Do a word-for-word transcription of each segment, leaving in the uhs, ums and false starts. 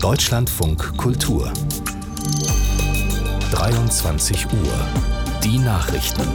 Deutschlandfunk Kultur. dreiundzwanzig Uhr. Die Nachrichten.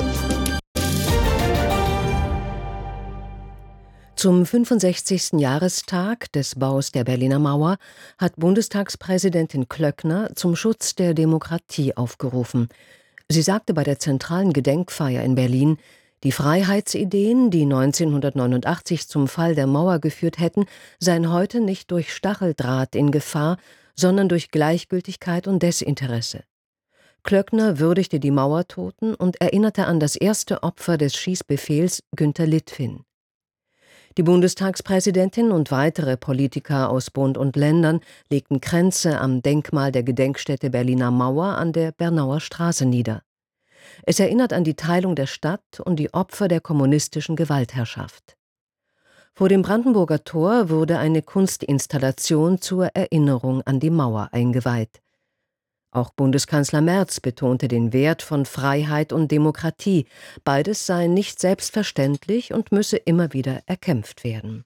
Zum fünfundsechzigsten Jahrestag des Baus der Berliner Mauer hat Bundestagspräsidentin Klöckner zum Schutz der Demokratie aufgerufen. Sie sagte bei der zentralen Gedenkfeier in Berlin, die Freiheitsideen, die neunzehnhundertneunundachtzig zum Fall der Mauer geführt hätten, seien heute nicht durch Stacheldraht in Gefahr, sondern durch Gleichgültigkeit und Desinteresse. Klöckner würdigte die Mauertoten und erinnerte an das erste Opfer des Schießbefehls, Günter Litvin. Die Bundestagspräsidentin und weitere Politiker aus Bund und Ländern legten Kränze am Denkmal der Gedenkstätte Berliner Mauer an der Bernauer Straße nieder. Es erinnert an die Teilung der Stadt und die Opfer der kommunistischen Gewaltherrschaft. Vor dem Brandenburger Tor wurde eine Kunstinstallation zur Erinnerung an die Mauer eingeweiht. Auch Bundeskanzler Merz betonte den Wert von Freiheit und Demokratie. Beides sei nicht selbstverständlich und müsse immer wieder erkämpft werden.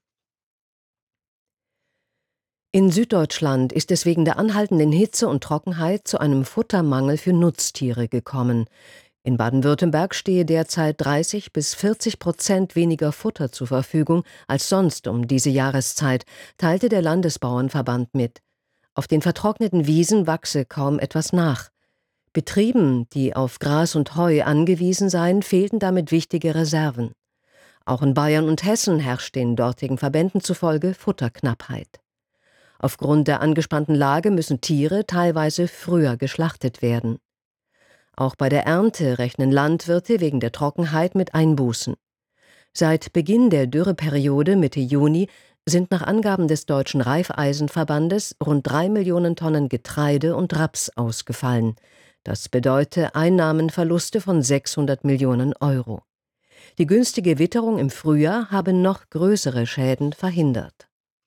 In Süddeutschland ist es wegen der anhaltenden Hitze und Trockenheit zu einem Futtermangel für Nutztiere gekommen. In Baden-Württemberg stehe derzeit dreißig bis vierzig Prozent weniger Futter zur Verfügung als sonst um diese Jahreszeit, teilte der Landesbauernverband mit. Auf den vertrockneten Wiesen wachse kaum etwas nach. Betrieben, die auf Gras und Heu angewiesen seien, fehlten damit wichtige Reserven. Auch in Bayern und Hessen herrscht den dortigen Verbänden zufolge Futterknappheit. Aufgrund der angespannten Lage müssen Tiere teilweise früher geschlachtet werden. Auch bei der Ernte rechnen Landwirte wegen der Trockenheit mit Einbußen. Seit Beginn der Dürreperiode Mitte Juni sind nach Angaben des Deutschen Reifeisenverbandes rund drei Millionen Tonnen Getreide und Raps ausgefallen. Das bedeute Einnahmenverluste von sechshundert Millionen Euro. Die günstige Witterung im Frühjahr habe noch größere Schäden verhindert.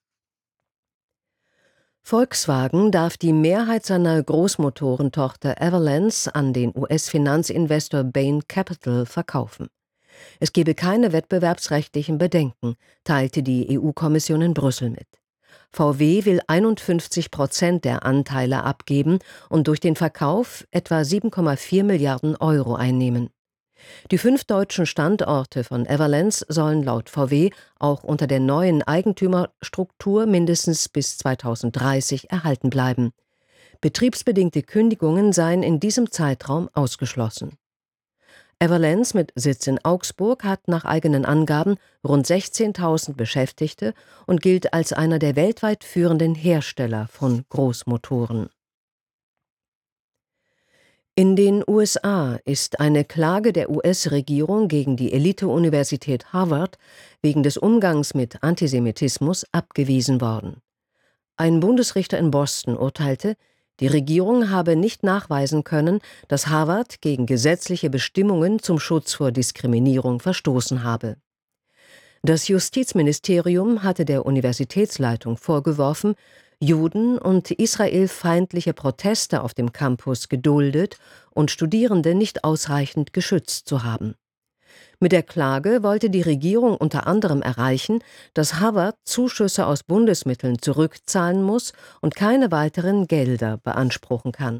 Volkswagen darf die Mehrheit seiner Großmotorentochter Everlance an den U S-Finanzinvestor Bain Capital verkaufen. Es gebe keine wettbewerbsrechtlichen Bedenken, teilte die E U-Kommission in Brüssel mit. V W will einundfünfzig Prozent der Anteile abgeben und durch den Verkauf etwa sieben Komma vier Milliarden Euro einnehmen. Die fünf deutschen Standorte von Everlance sollen laut V W auch unter der neuen Eigentümerstruktur mindestens bis zweitausenddreißig erhalten bleiben. Betriebsbedingte Kündigungen seien in diesem Zeitraum ausgeschlossen. Everlance mit Sitz in Augsburg hat nach eigenen Angaben rund sechzehntausend Beschäftigte und gilt als einer der weltweit führenden Hersteller von Großmotoren. In den U S A ist eine Klage der U S-Regierung gegen die Elite-Universität Harvard wegen des Umgangs mit Antisemitismus abgewiesen worden. Ein Bundesrichter in Boston urteilte, die Regierung habe nicht nachweisen können, dass Harvard gegen gesetzliche Bestimmungen zum Schutz vor Diskriminierung verstoßen habe. Das Justizministerium hatte der Universitätsleitung vorgeworfen, Juden und israelfeindliche Proteste auf dem Campus geduldet und Studierende nicht ausreichend geschützt zu haben. Mit der Klage wollte die Regierung unter anderem erreichen, dass Harvard Zuschüsse aus Bundesmitteln zurückzahlen muss und keine weiteren Gelder beanspruchen kann.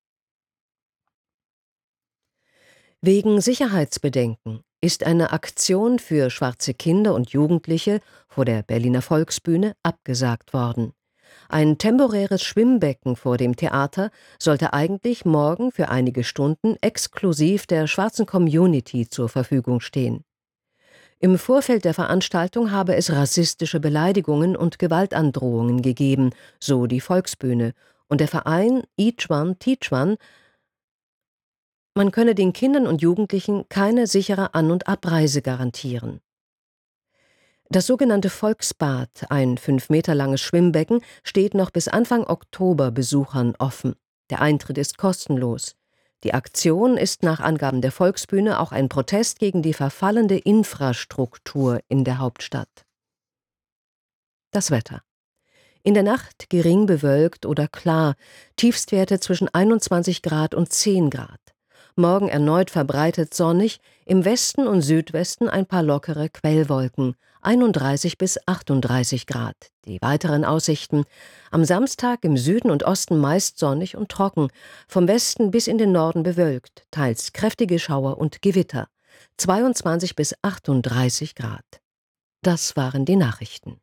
Wegen Sicherheitsbedenken ist eine Aktion für schwarze Kinder und Jugendliche vor der Berliner Volksbühne abgesagt worden. Ein temporäres Schwimmbecken vor dem Theater sollte eigentlich morgen für einige Stunden exklusiv der schwarzen Community zur Verfügung stehen. Im Vorfeld der Veranstaltung habe es rassistische Beleidigungen und Gewaltandrohungen gegeben, so die Volksbühne, und der Verein Each One Teach One, man könne den Kindern und Jugendlichen keine sichere An- und Abreise garantieren. Das sogenannte Volksbad, ein fünf Meter langes Schwimmbecken, steht noch bis Anfang Oktober Besuchern offen. Der Eintritt ist kostenlos. Die Aktion ist nach Angaben der Volksbühne auch ein Protest gegen die verfallende Infrastruktur in der Hauptstadt. Das Wetter. In der Nacht gering bewölkt oder klar, Tiefstwerte zwischen einundzwanzig Grad und zehn Grad. Morgen erneut verbreitet sonnig, im Westen und Südwesten ein paar lockere Quellwolken. einunddreißig bis achtunddreißig Grad. Die weiteren Aussichten: am Samstag im Süden und Osten meist sonnig und trocken, vom Westen bis in den Norden bewölkt, teils kräftige Schauer und Gewitter. zweiundzwanzig bis achtunddreißig Grad. Das waren die Nachrichten.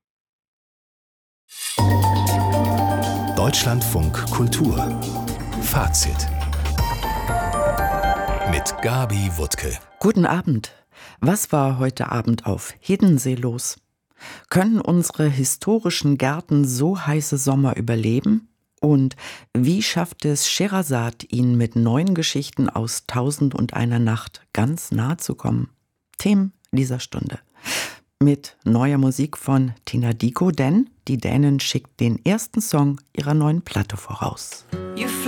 Deutschlandfunk Kultur Fazit mit Gabi Wuttke. Guten Abend. Was war heute Abend auf Hiddensee los? Können unsere historischen Gärten so heiße Sommer überleben? Und wie schafft es Scheherazad, ihnen mit neuen Geschichten aus Tausend und einer Nacht ganz nahe zu kommen? Themen dieser Stunde. Mit neuer Musik von Tina Dickow, denn die Dänin schickt den ersten Song ihrer neuen Platte voraus.